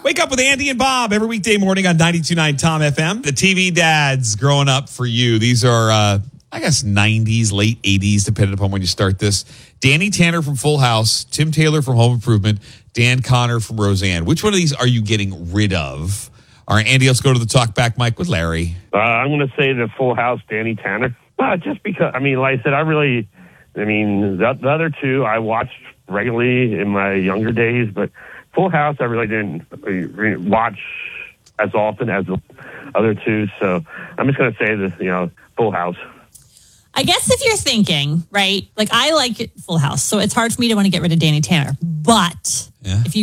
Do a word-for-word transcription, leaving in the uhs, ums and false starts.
Wake up with Andy and Bob every weekday morning on ninety-two point nine Tom F M. The T V dads growing up for you. These are, uh, I guess, nineties, late eighties, depending upon when you start this. Danny Tanner from Full House, Tim Taylor from Home Improvement, Dan Connor from Roseanne. Which one of these are you getting rid of? All right, Andy, let's go to the talk back mic with Larry. Uh, I'm going to say the Full House, Danny Tanner. Uh, just because, I mean, like I said, I really, I mean, the, the other two I watched regularly in my younger days, but Full House I really didn't watch as often as the other two. So I'm just going to say the, you know, Full House. I guess if you're thinking, right, like I like Full House, so it's hard for me to want to get rid of Danny Tanner. But yeah. if you